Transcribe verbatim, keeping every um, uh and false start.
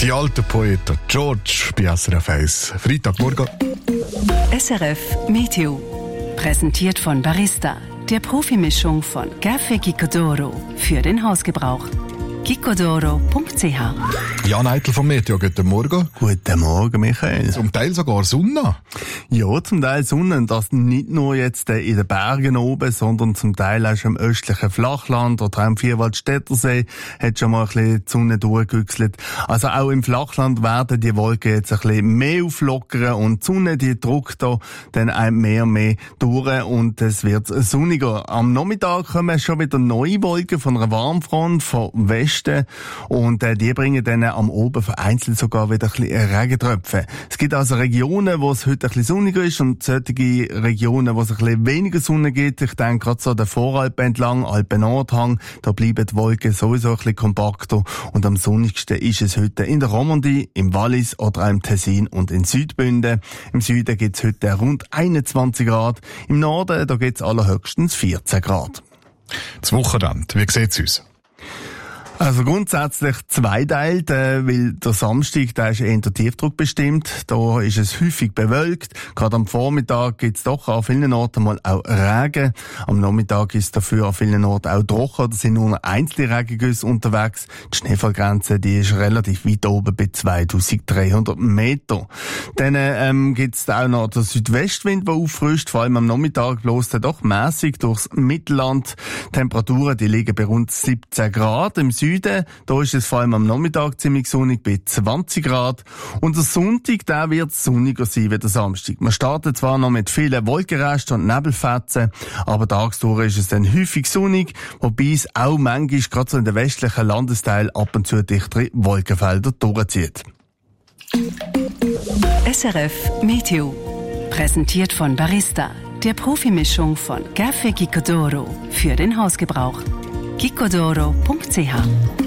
Die alten Poeten George bei S R F eins. Freitagmorgen. S R F Meteo. Präsentiert von Barista, der Profimischung von Café Gicodoro für den Hausgebrauch. gicodoro punkt c h. Jan Eitel vom Meteo, guten Morgen. Guten Morgen, Michael. Zum Teil sogar Sonne. Ja, zum Teil Sonne. Und das nicht nur jetzt in den Bergen oben, sondern zum Teil auch schon im östlichen Flachland oder auch im Vierwaldstättersee hat schon mal ein bisschen die Sonne durchgewechselt. Also auch im Flachland werden die Wolken jetzt ein bisschen mehr auflockern und die Sonne, die drückt da dann auch mehr und mehr durch und es wird sonniger. Am Nachmittag kommen schon wieder neue Wolken von einer Warmfront von Westen und äh, die bringen dann am Oben vereinzelt sogar wieder ein bisschen Regentröpfe. Es gibt also Regionen, wo es heute ein bisschen sonniger ist und solche Regionen, wo es ein bisschen weniger Sonne gibt. Ich denke gerade so der Voralpen entlang, Alpen-Nordhang, da bleiben die Wolken sowieso ein bisschen kompakter und am sonnigsten ist es heute in der Romandie, im Wallis oder auch im Tessin und in Südbünden. Im Süden gibt es heute rund einundzwanzig Grad, im Norden da gibt es allerhöchstens vierzehn Grad. Das Wochenende, wie sieht es aus? Also grundsätzlich zweiteilt, äh, weil der Samstag, der ist eher Tiefdruck bestimmt. Da ist es häufig bewölkt. Gerade am Vormittag gibt es doch an vielen Orten mal auch Regen. Am Nachmittag ist dafür an vielen Orten auch trocken. Da sind nur einzelne Regengüsse unterwegs. Die Schneefallgrenze, die ist relativ weit oben bei zweitausenddreihundert Meter. Dann ähm, gibt es auch noch den Südwestwind, der auffrischt. Vor allem am Nachmittag bloß er doch mässig durchs Mittelland. Die Temperaturen, die liegen bei rund siebzehn Grad. Im Süden da ist es vor allem am Nachmittag ziemlich sonnig bei zwanzig Grad. Und der Sonntag, der wird sonniger sein wie der Samstag. Man startet zwar noch mit vielen Wolkenresten und Nebelfetzen, aber tagsüber ist es dann häufig sonnig, wobei es auch manchmal gerade so in den westlichen Landesteilen ab und zu dichtere Wolkenfelder durchzieht. S R F Meteo. Präsentiert von Barista, der Profimischung von Café Gicodoro für den Hausgebrauch. gicodoro punkt c h.